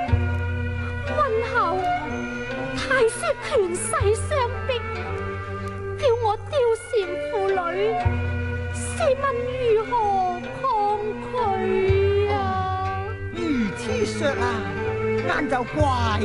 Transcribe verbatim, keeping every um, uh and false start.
婚後太師權勢相逼，叫我丟禪婦女，試問如何抗拒啊？ 如此說啊，晏就怪